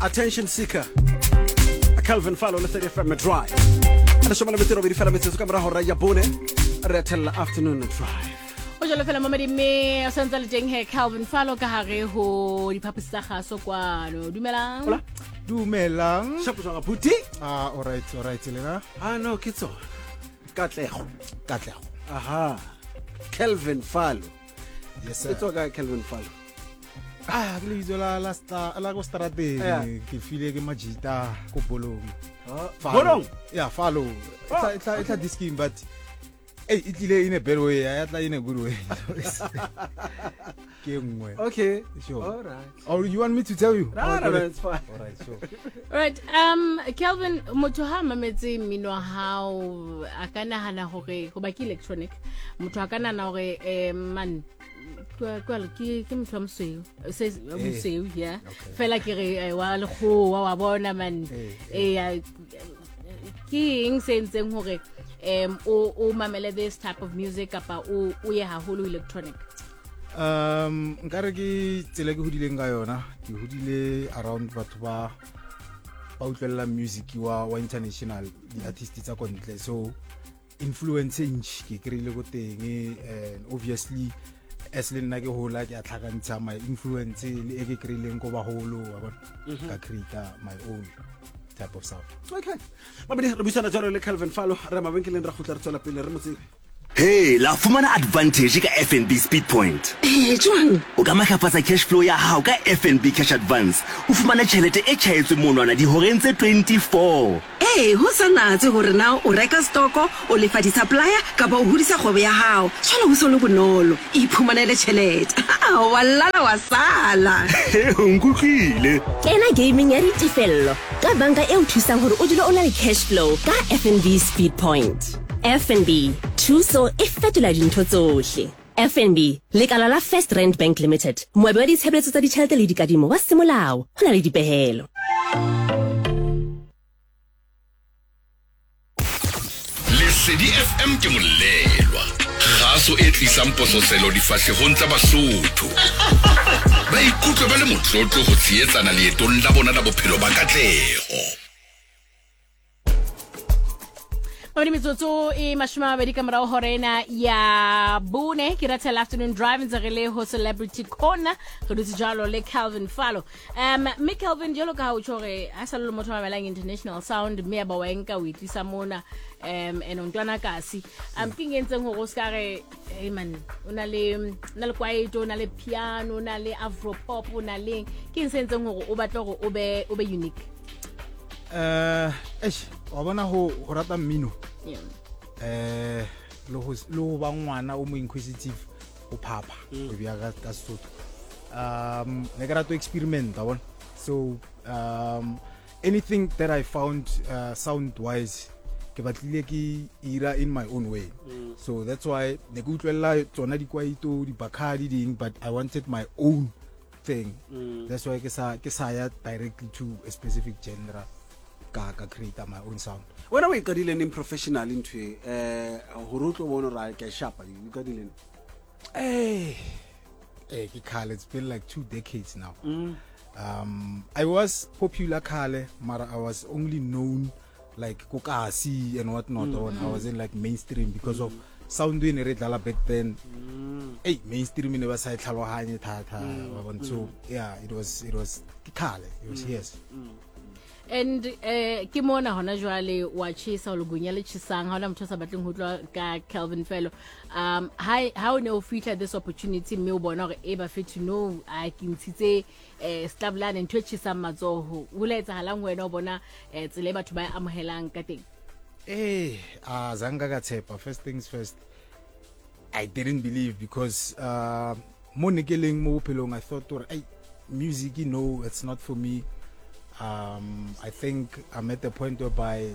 Attention Seeker, Calvin Fallo le 30 FM Drive. Ana shomana betero be di fela metsetso ka mora hora ya bone re tella afternoon drive. O jalo fela mamadi me santsa le teng he Calvin Fallo ka hare ho diphapusi tsa gaso kwano. Dumelang. Hola. Dumelang. Shapo tswa puti. All right lena. No kitso. Katlego. Aha. Calvin Fallo. Yes sir. It's okay Calvin Fallo. Ke le itso la go strateng ke file ke majita ko bolong. Bolong? Yeah, Fallo. It's a disking but it in a bad way, in a good way. Okay. Sure. All right. Or you want me to tell you? No, it's fine. All right, sure. Right. Calvin motho ha mametse mmino hao akana hana hore go baki electronic. Motho akana na hore man kwala ke motho moseo says moseo yeah. Fela ke re wa le go wa bona man ke eng sentseng hore o mamele this type of music apa o ye haholo electronic. Nkare ke tsela ke hodileng ka yona ke hodile around batho ba utlwela music wa international di artists tsa kontle so influence ke kreile go teng and obviously as le nna ke hola ke a tlhakantsha my influence le ke kreileng go ba holo wa bona ka create my own type of sound. Okay. Mabedi re buisana jalo le Calvin Fallo re mabenkeleng ra khutla re tswela pele re motse. Hey, la fumana advantage ka FNB Speed Point. Jwang O ka mahlafatsa cash flow ya hao ka FNB Cash Advance. O fumana tjhelete e tjhaetswe monwana di horeng tse 24. ho sanatse hore na o reka stoko o lefa di supplier ka ba o hodisa kgwebo ya hao tshwana ho se le bonolo iphumanele tjhelete wallala wa sala Nkutlile. Kena gaming ya ditefello ka banka e o thusang hore o dule o na le cash flow ka FNB Speed Point. FNB thuso e fetola dintho tsohle. FNB lekala la First Rand Bank Limited moabi wa ditshebeletso tsa ditjhelete le dikadimo wa semolao ho na le dipehelo. Lesedi FM ke molelwa gaso e tlisang pososelo difahlehong tsa Basotho ba ikutlwe ba le motlotlo go tsietsana leetong la bona la bophelo ba katlego. Mabedi metsotso e mashoma mabedi ka morao horena ya bone ke ratela afternoon drive ntse re le ho Celebrity Corner re dutse jalo le Calvin Fallo. Me Calvin jalo ka o tshore a sa le motho wa mamelang international sound me ba wa enka o itlisa mona enontwana kasi ke ngentseng ho go skare man ona le kwaito ona le piano ona le afro pop ona le ke nsentseng hore o batla hore o be unique. Wa bona ho rata mmino lo ba ngwana o mo inquisitive o phapa go bia ka Sotho ne ka to experiment one so anything that I found sound wise ke batlile ke ira in my own way so that's why ne go utlwela tsona di kwaito di bakadi ding but I wanted my own thing that's why ke sa ya directly to a specific genre ka create my own sound. When are we getting in professional into horotlo bono ra ke sharp you got in it's been like 2 decades now. I was popular kale mara I was only known like kokasi and whatnot I was in like mainstream because of sound in red dala back then mainstream in was I tlhalohanye thata so yeah it was kale it was yes. And ke mona hona jwale wa chisa o lugunya le chisang ha ona motho sa batleng ho tlwa ka Calvin Fallo how ne o fitla this opportunity me o bona hore e ba fit to know a ke ntshitse stablan and twitchisa matsoho o letsa halang wena o bona tsele batho ba amohelang ka teng zanga ka tshepa first things first I didn't believe because mo nekeleng mo bophelong I thought music it's not for me. I think I'm at the point whereby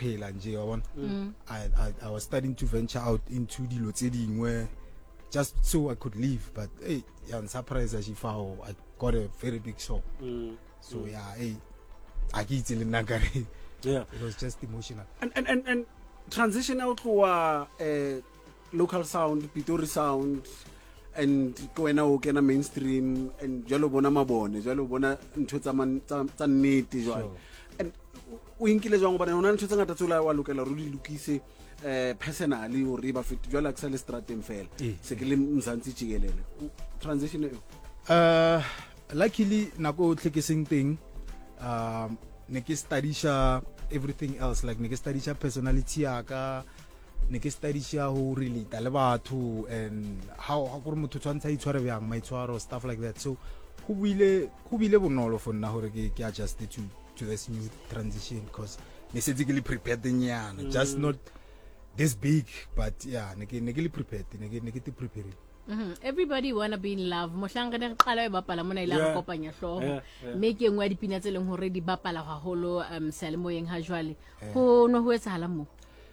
I was starting to venture out into the lotseding where just so I could live, but I'm surprised as if I got a very big show. So I get it. Yeah, it was just emotional. And transition out to local sound, Pitori sound. and ko wena o kena mainstream and jalo bona mabone jalo bona ntho tsa nnete jwale and o inkile jwang bona ona ntho tsa ngata tsola wa lokela ro di lokise personally o re ba fit jwale a tsale strateng fela se ke le mzantsi jikelele transition luckily nako tlhekeseng teng ne ke studisha everything else like ne ke studisha personality yaka ne ke studisha ho relate le batho and how gore motho tshwantsa itshware byang maitshwaro stuff like that so go bile bonolo for nna hore ke adjust to this new transition because ne setse ke le prepared nyana just not this big but yeah ne ke le prepared ne ke prepared. Everybody wanna be in love mohlanga ne qala e bapala mona ile ga kopanya hloho me ke ngwa dipina tse leng hore di bapala haholo selemoyeng ha jwale ho no ho etsahala mo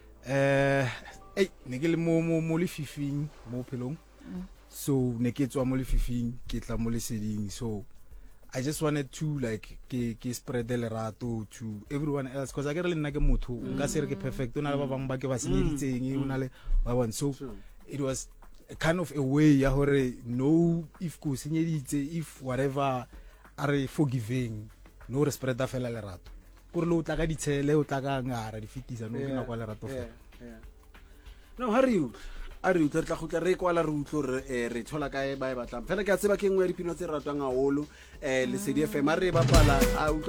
ne ke le mo le fifing mo pelong so ne ke tswa mo le fifing ke tla mo le seding so I just wanted to like ke spread the lerato to everyone else because I get le nna ke motho nka se re ke perfect ona le ba bang ba ke ba senyeditseng ona le ba bang so it was a kind of a way ya hore no if ko senyeditse if whatever are forgiving no respect da fela lerato gore lo tla ka ditshele o tla ka ngara di fitisa no ke na kwa lerato fela no hurry tla khutla re kwala re utlo re thola kae ba e batlang fela ke a tseba ke ngwe ya dipino tse ratwang haholo le CD FM re bapala